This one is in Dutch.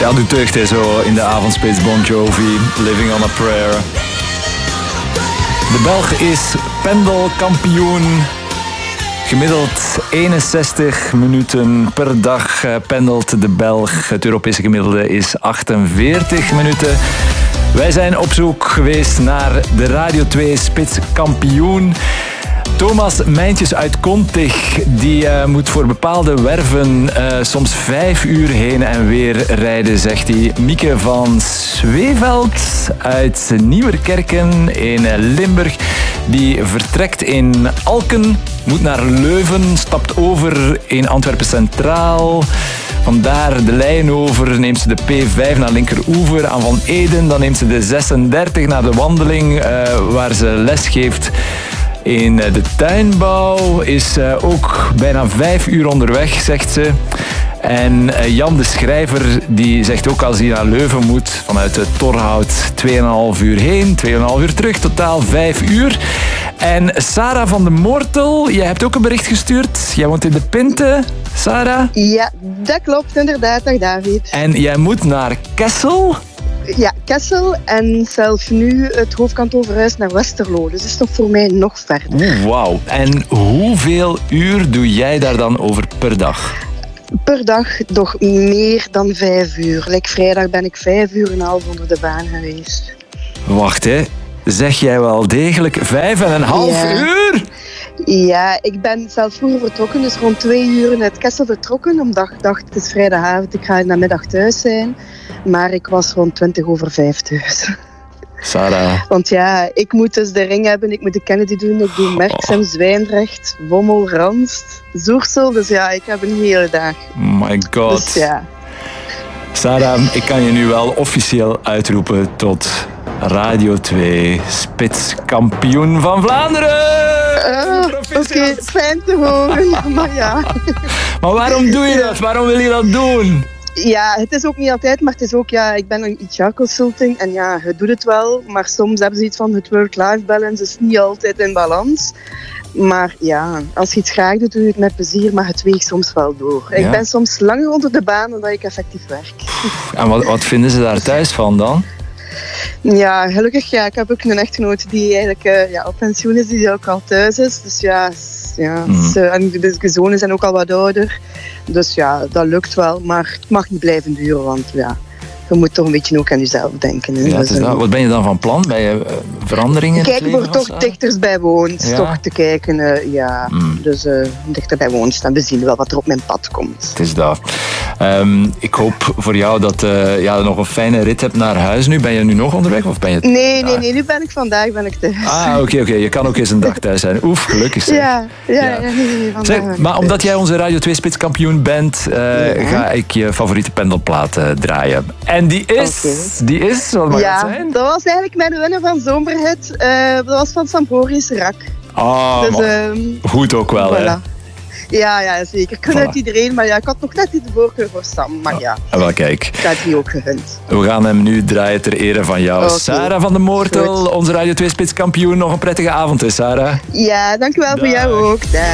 Ja, doet deugd hè, zo in de avondspits. Bon Jovi, Living on a Prayer. De Belg is pendelkampioen. Gemiddeld 61 minuten per dag pendelt de Belg. Het Europese gemiddelde is 48 minuten. Wij zijn op zoek geweest naar de Radio 2 spitskampioen. Thomas Mijntjes uit Kontig, die moet voor bepaalde werven soms 5 uur heen en weer rijden, zegt hij. Mieke van Zweeveld uit Nieuwerkerken in Limburg, die vertrekt in Alken, moet naar Leuven, stapt over in Antwerpen Centraal. Vandaar de lijn over, neemt ze de P5 naar linkeroever aan Van Eden. Dan neemt ze de 36 naar de wandeling, waar ze les geeft in de tuinbouw. Is ook bijna 5 uur onderweg, zegt ze. En Jan de Schrijver, die zegt ook als hij naar Leuven moet, vanuit het Torhout 2,5 uur heen, 2,5 uur terug, totaal 5 uur. En Sarah van de Moortel, jij hebt ook een bericht gestuurd. Jij woont in de Pinte, Sarah? Ja, dat klopt inderdaad. Dag David. En jij moet naar Kessel? Ja, Kessel en zelf nu het hoofdkantoor verhuisd naar Westerlo. Dus dat is toch voor mij nog verder. Wauw. En hoeveel uur doe jij daar dan over per dag? Per dag toch meer dan 5 uur. Like vrijdag ben ik 5 uur en een half onder de baan geweest. Wacht hè, zeg jij wel degelijk 5,5 uur? Ja, ik ben zelf vroeger vertrokken, dus rond 2 uur uit Kessel vertrokken. Omdat ik dacht, het is vrijdagavond, ik ga namiddag thuis zijn. Maar ik was rond 5:20 thuis. Sarah. Want ja, ik moet dus de ring hebben, ik moet de Kennedy doen, ik doe Merksem, Zwijndrecht, Wommel, Ranst, Zoersel. Dus ja, ik heb een hele dag. My god. Dus ja. Sarah, ik kan je nu wel officieel uitroepen tot Radio 2 spitskampioen van Vlaanderen. Oké, fijn te horen, maar ja. Maar waarom doe je dat? Waarom wil je dat doen? Ja, het is ook niet altijd, maar het is ook, ja, ik ben een HR-consulting en ja, je doet het wel, maar soms hebben ze iets van het work-life balance is niet altijd in balans. Maar ja, als je iets graag doet, doe je het met plezier, maar het weegt soms wel door. Ja. Ik ben soms langer onder de baan dan dat ik effectief werk. En wat vinden ze daar thuis van dan? Ja, gelukkig, ja, ik heb ook een echtgenoot die eigenlijk op pensioen is, die ook al thuis is. Dus ja, en de zonen zijn ook al wat ouder. Dus ja, dat lukt wel, maar het mag niet blijven duren, want ja, je moet toch een beetje ook aan jezelf denken. Hè. Ja, dus, wat ben je dan van plan? Ben je veranderingen in het leven? Kijk, voor toch dichterbij woont, toch te kijken, dus dichterbij woont en we zien wel wat er op mijn pad komt. Het is dat. Ik hoop voor jou dat je nog een fijne rit hebt naar huis nu. Ben je nu nog onderweg? Of ben je Nee, nu ben ik vandaag thuis. Ah, oké. Je kan ook eens een dag thuis zijn. Oef, gelukkig zeg. Ja, zeg, maar omdat jij onze Radio 2 spitskampioen bent, ga ik je favoriete pendelplaat draaien. En die is, wat mag het zijn? Dat was eigenlijk mijn winnaar van Zomerhit. Dat was van Sambori's Rak. Dus, goed ook wel, voilà. Hè? Ja, zeker. Ik gun het iedereen, maar ja, ik had nog net niet de voorkeur voor Sam. Maar ja, wel, kijk. Ik had die ook gegund. We gaan hem nu draaien ter ere van jou. Okay. Sarah van de Moortel, onze Radio 2 spitskampioen. Nog een prettige avond, hè, Sarah? Ja, dankjewel voor jou ook. Dag.